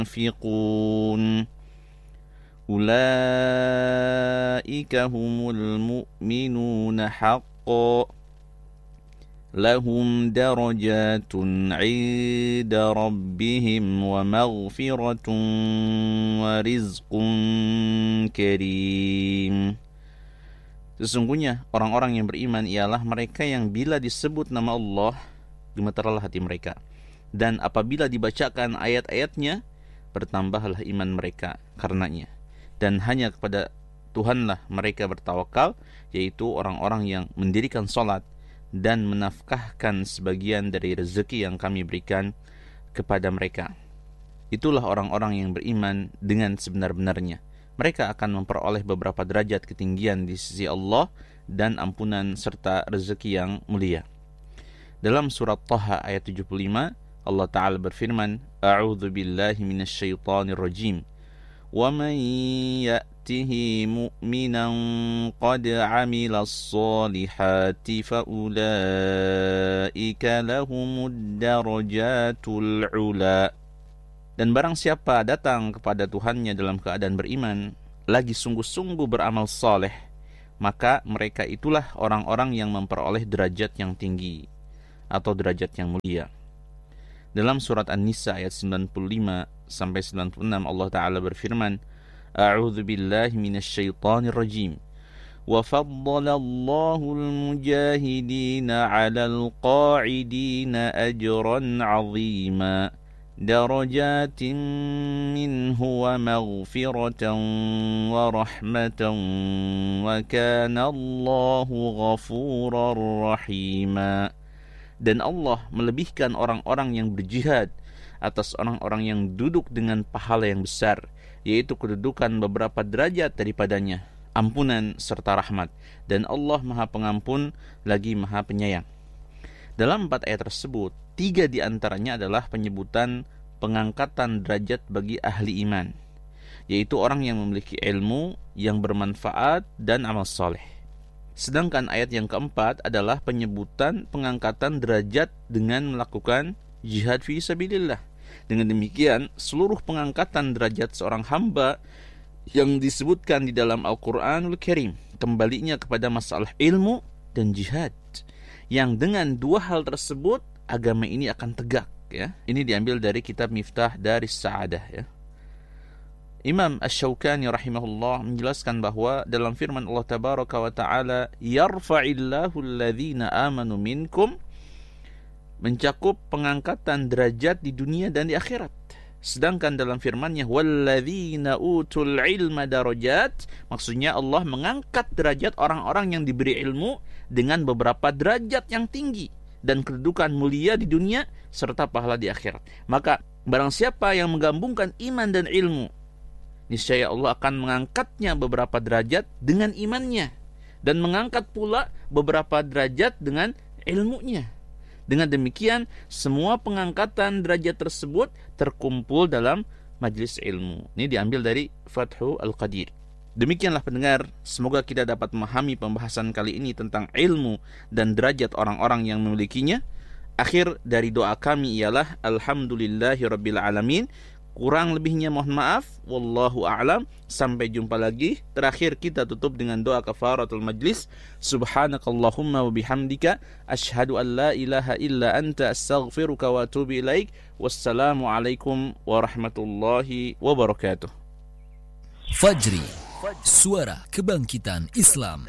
ينفقون أولئك هم المؤمنون حقا لهم درجات عند ربهم ومغفرة ورزق كريم. Sesungguhnya orang-orang yang beriman ialah mereka yang bila disebut nama Allah, gemetarlah hati mereka. Dan apabila dibacakan ayat-ayatnya, bertambahlah iman mereka karenanya. Dan hanya kepada Tuhanlah mereka bertawakal, yaitu orang-orang yang mendirikan salat dan menafkahkan sebagian dari rezeki yang kami berikan kepada mereka. Itulah orang-orang yang beriman dengan sebenar-benarnya. Mereka akan memperoleh beberapa derajat ketinggian di sisi Allah dan ampunan serta rezeki yang mulia. Dalam surat Taha ayat 75, Allah Ta'ala berfirman, A'udzu billahi minasyaitonir rajim. Wa man ya'tihi mu'minan qad 'amilas solihati fa ulaika lahumud darajatul 'ula. Dan barang siapa datang kepada Tuhannya dalam keadaan beriman, lagi sungguh-sungguh beramal saleh, maka mereka itulah orang-orang yang memperoleh derajat yang tinggi atau derajat yang mulia. Dalam surat An-Nisa ayat 95 sampai 96 Allah Ta'ala berfirman, A'udzu billahi minasyaitonir rajim. Wa faddalallahu al-mujahidina 'alal qa'idina ajran 'azima. Darajatin minhu wa maghfiratan wa rahmatan wa kana Allahu ghafurar rahima. Dan Allah melebihkan orang-orang yang berjihad atas orang-orang yang duduk dengan pahala yang besar, yaitu kedudukan beberapa derajat daripadanya, ampunan serta rahmat. Dan Allah Maha Pengampun lagi Maha Penyayang. Dalam 4 ayat tersebut, 3 di antaranya adalah penyebutan pengangkatan derajat bagi ahli iman, yaitu orang yang memiliki ilmu yang bermanfaat dan amal soleh. Sedangkan ayat yang keempat adalah penyebutan pengangkatan derajat dengan melakukan jihad fi sabilillah. Dengan demikian, seluruh pengangkatan derajat seorang hamba yang disebutkan di dalam Al-Quranul Karim kembalinya kepada masalah ilmu dan jihad, yang dengan 2 hal tersebut agama ini akan tegak, ya. Ini diambil dari kitab Miftah Daris Sa'adah, ya. Imam Asy-Syaukani rahimahullah menjelaskan bahwa dalam firman Allah Tabaraka wa Ta'ala, yarfa'illahu alladhina amanu minkum, mencakup pengangkatan derajat di dunia dan di akhirat. Sedangkan dalam firman-Nya walladzina utul ilma darajat, maksudnya Allah mengangkat derajat orang-orang yang diberi ilmu dengan beberapa derajat yang tinggi dan kedudukan mulia di dunia serta pahala di akhirat. Maka barang siapa yang menggabungkan iman dan ilmu, niscaya Allah akan mengangkatnya beberapa derajat dengan imannya dan mengangkat pula beberapa derajat dengan ilmunya. Dengan demikian, semua pengangkatan derajat tersebut terkumpul dalam majlis ilmu. Ini diambil dari Fathul Al-Qadir. Demikianlah pendengar, semoga kita dapat memahami pembahasan kali ini tentang ilmu dan derajat orang-orang yang memilikinya. Akhir dari doa kami ialah Alhamdulillahirabbil alamin. Kurang lebihnya mohon maaf, wallahu a'lam. Sampai jumpa lagi. Terakhir kita tutup dengan doa kafaratul majlis. Subhanakallahumma wa bihamdika asyhadu an la ilaha illa anta astaghfiruka wa atubu ilaik. Wassalamu alaikum warahmatullahi wabarakatuh. Fajri, suara kebangkitan Islam.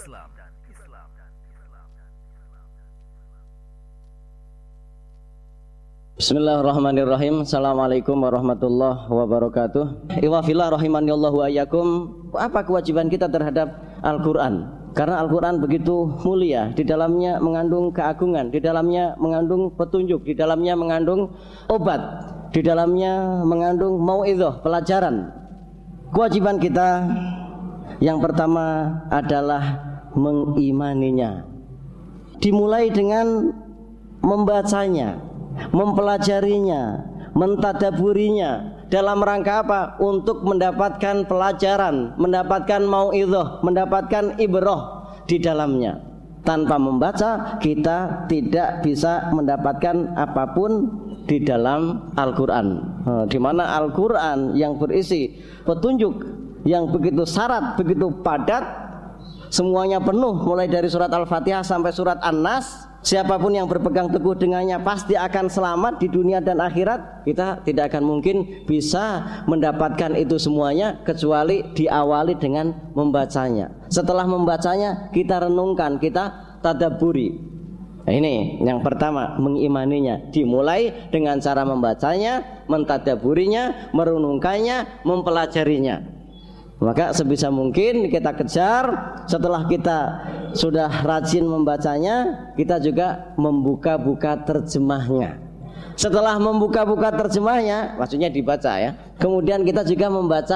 Bismillahirrahmanirrahim. Assalamualaikum warahmatullahi wabarakatuh. Iwafillah rahimaniallahu wa iyyakum. Apa kewajiban kita terhadap Al-Quran? Karena Al-Quran begitu mulia, di dalamnya mengandung keagungan, di dalamnya mengandung petunjuk, di dalamnya mengandung obat, di dalamnya mengandung mau'izah, pelajaran. Kewajiban kita yang pertama adalah mengimaninya. Dimulai dengan membacanya, mempelajarinya, mentadaburinya. Dalam rangka apa? Untuk mendapatkan pelajaran, mendapatkan mau'izah, mendapatkan ibrah di dalamnya. Tanpa membaca kita tidak bisa mendapatkan apapun di dalam Al-Quran, di mana Al-Quran yang berisi petunjuk yang begitu syarat, begitu padat, semuanya penuh, mulai dari surat Al-Fatihah sampai surat An-Nas. Siapapun yang berpegang teguh dengannya pasti akan selamat di dunia dan akhirat. Kita tidak akan mungkin bisa mendapatkan itu semuanya kecuali diawali dengan membacanya. Setelah membacanya kita renungkan, kita tadabburi. Nah, ini yang pertama, mengimaninya. Dimulai dengan cara membacanya, mentadabburinya, merenungkannya, mempelajarinya. Maka sebisa mungkin kita kejar. Setelah kita sudah rajin membacanya, kita juga membuka-buka terjemahnya. Setelah membuka-buka terjemahnya, maksudnya dibaca ya, kemudian kita juga membaca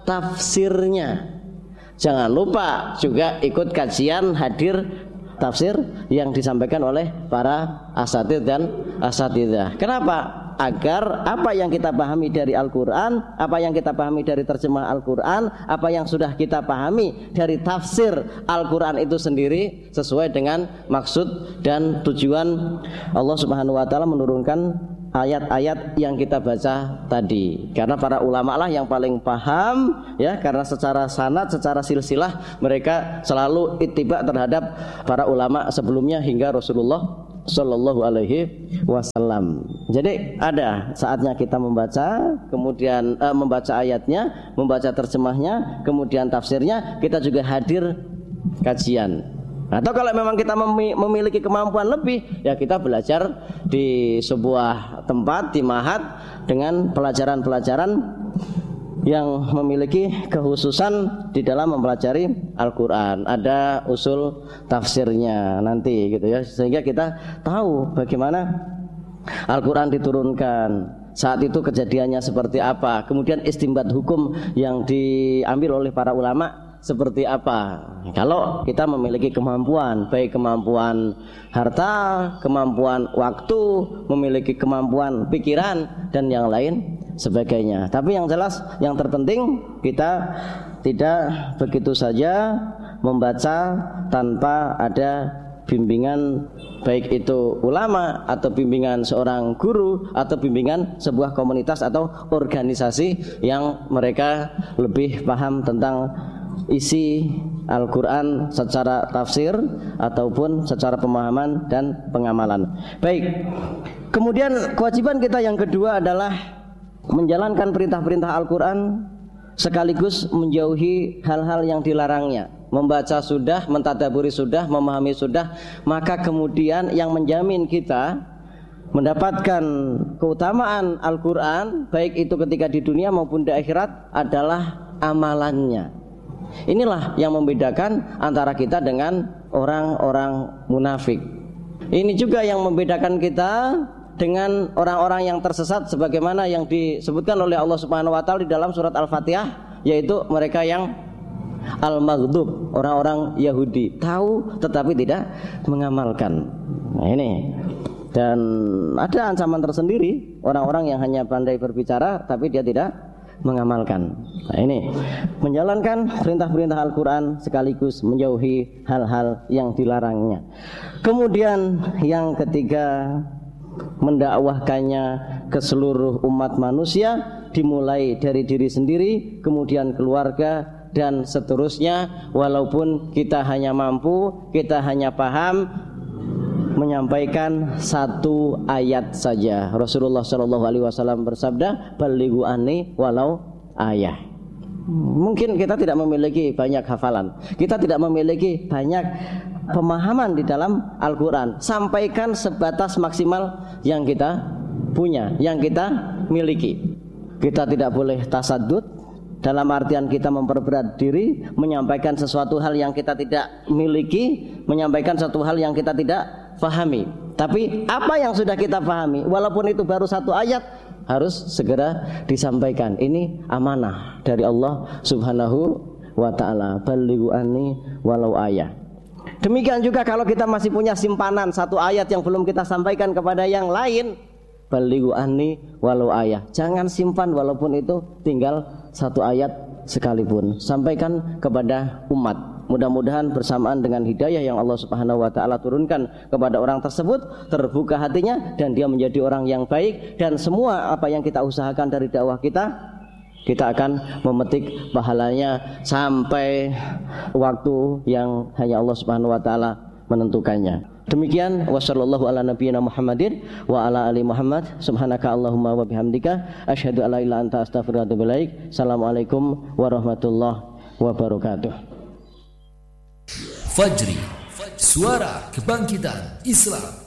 tafsirnya. Jangan lupa juga ikut kajian, hadir tafsir yang disampaikan oleh para asatidz dan asatidzah. Kenapa? Agar apa yang kita pahami dari Al-Quran, apa yang kita pahami dari terjemah Al-Quran, apa yang sudah kita pahami dari tafsir Al-Quran itu sendiri sesuai dengan maksud dan tujuan Allah Subhanahu wa ta'ala menurunkan ayat-ayat yang kita baca tadi. Karena para ulama lah yang paling paham ya, karena secara sanad, secara silsilah mereka selalu ittiba terhadap para ulama sebelumnya hingga Rasulullah Sallallahu alaihi wasallam. Jadi ada saatnya kita membaca, kemudian membaca ayatnya, membaca terjemahnya, kemudian tafsirnya, kita juga hadir kajian. Atau kalau memang kita memiliki kemampuan lebih, ya kita belajar di sebuah tempat, di ma'had, dengan pelajaran-pelajaran yang memiliki kekhususan di dalam mempelajari Al-Quran. Ada usul tafsirnya nanti gitu ya, sehingga kita tahu bagaimana Al-Quran diturunkan, saat itu kejadiannya seperti apa, kemudian istinbat hukum yang diambil oleh para ulama seperti apa. Kalau kita memiliki kemampuan, baik kemampuan harta, kemampuan waktu, memiliki kemampuan pikiran dan yang lain sebagainya. Tapi yang jelas, yang terpenting kita tidak begitu saja membaca tanpa ada bimbingan, baik itu ulama atau bimbingan seorang guru atau bimbingan sebuah komunitas atau organisasi yang mereka lebih paham tentang isi Al-Quran secara tafsir ataupun secara pemahaman dan pengamalan. Baik, kemudian kewajiban kita yang kedua adalah menjalankan perintah-perintah Al-Quran sekaligus menjauhi hal-hal yang dilarangnya. Membaca sudah, mentadabburi sudah, memahami sudah, maka kemudian yang menjamin kita mendapatkan keutamaan Al-Quran baik itu ketika di dunia maupun di akhirat adalah amalannya. Inilah yang membedakan antara kita dengan orang-orang munafik. Ini juga yang membedakan kita dengan orang-orang yang tersesat sebagaimana yang disebutkan oleh Allah Subhanahu wa taala di dalam surat Al-Fatihah, yaitu mereka yang al-maghdub, orang-orang Yahudi, tahu tetapi tidak mengamalkan. Nah ini, dan ada ancaman tersendiri orang-orang yang hanya pandai berbicara tapi dia tidak mengamalkan. Nah ini, menjalankan perintah-perintah Al-Quran sekaligus menjauhi hal-hal yang dilarangnya. Kemudian yang ketiga, mendakwahkannya ke seluruh umat manusia, dimulai dari diri sendiri, kemudian keluarga dan seterusnya. Walaupun kita hanya mampu, kita hanya paham menyampaikan satu ayat saja. Rasulullah SAW bersabda, "Balighu anni walau ayah." Mungkin kita tidak memiliki banyak hafalan, kita tidak memiliki banyak pemahaman di dalam Al-Quran. Sampaikan sebatas maksimal yang kita punya, yang kita miliki. Kita tidak boleh tasaddud, dalam artian kita memperberat diri, menyampaikan sesuatu hal yang kita tidak miliki, menyampaikan sesuatu hal yang kita tidak fahami. Tapi apa yang sudah kita pahami, walaupun itu baru satu ayat, harus segera disampaikan. Ini amanah dari Allah Subhanahu wa ta'ala. Balighu anni walau ayah. Demikian juga kalau kita masih punya simpanan satu ayat yang belum kita sampaikan kepada yang lain, balighu anni walau ayah. Jangan simpan walaupun itu tinggal satu ayat sekalipun. Sampaikan kepada umat Mudah-mudahan bersamaan dengan hidayah yang Allah Subhanahu wa taala turunkan kepada orang tersebut, terbuka hatinya dan dia menjadi orang yang baik, dan semua apa yang kita usahakan dari dakwah kita akan memetik pahalanya sampai waktu yang hanya Allah Subhanahu wa taala menentukannya. Demikian, wassallallahu ala nabiyyina Muhammadin wa ala ali Muhammad. Subhanaka Allahumma wa bihamdika asyhadu an la ilaha illa anta astaghfiruka wa atubu ilaik. Assalamualaikum warahmatullahi wabarakatuh. Fajri, suara kebangkitan Islam.